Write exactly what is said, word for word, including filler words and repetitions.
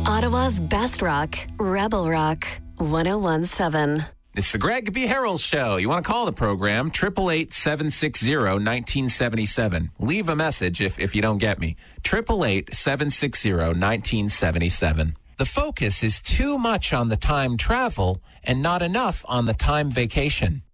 Ottawa's best rock, Rebel Rock, one oh one point seven. It's the Greg B. Harrell Show. You want to call the program, eight eight eight, seven six zero, one nine seven seven. Leave a message if, if you don't get me. eight eight eight, seven six zero, one nine seven seven. The focus is too much on the time travel and not enough on the time vacation.